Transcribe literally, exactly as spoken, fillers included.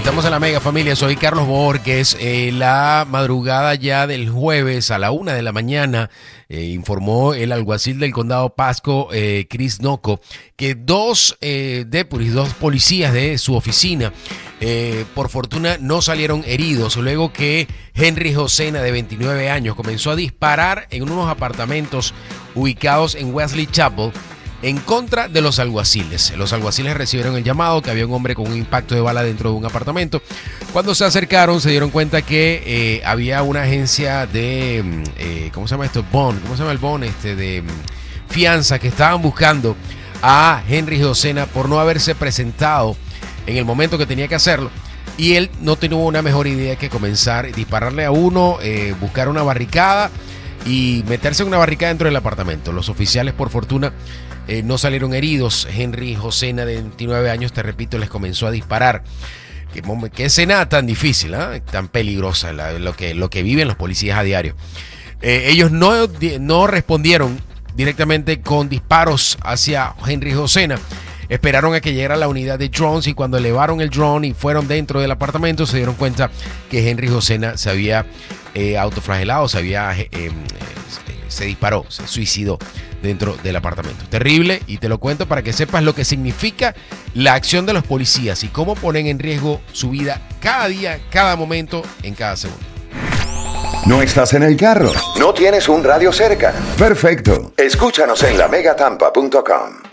Estamos en la Mega Familia, soy Carlos Borges. Eh, la madrugada ya del jueves a la una de la mañana eh, informó el alguacil del condado Pasco, eh, Chris Noco, que dos eh, deputies, dos policías de su oficina, eh, por fortuna no salieron heridos, luego que Henry Josena, de veintinueve años, comenzó a disparar en unos apartamentos ubicados en Wesley Chapel en contra de los alguaciles. Los alguaciles recibieron el llamado que había un hombre con un impacto de bala dentro de un apartamento. Cuando se acercaron se dieron cuenta que eh, había una agencia de, eh, ¿cómo se llama esto? Bond, ¿cómo se llama el bond? Este, de fianza, que estaban buscando a Henry Josena por no haberse presentado en el momento que tenía que hacerlo. Y él no tuvo una mejor idea que comenzar, dispararle a uno, eh, buscar una barricada y meterse en una barricada dentro del apartamento. Los oficiales, por fortuna, eh, no salieron heridos. Henry Josena, de veintinueve años, te repito, les comenzó a disparar. Qué, qué escena tan difícil, ¿eh? Tan peligrosa, la, lo, que, lo que viven los policías a diario. Eh, ellos no, no respondieron directamente con disparos hacia Henry Josena. Esperaron a que llegara la unidad de drones, y cuando elevaron el drone y fueron dentro del apartamento se dieron cuenta que Henry Josena se había eh, autoflagelado, se había eh, eh, se disparó, se suicidó dentro del apartamento. Terrible, y te lo cuento para que sepas lo que significa la acción de los policías y cómo ponen en riesgo su vida cada día, cada momento, en cada segundo. ¿No estás en el carro? ¿No tienes un radio cerca? Perfecto. Escúchanos en la mega tampa punto com.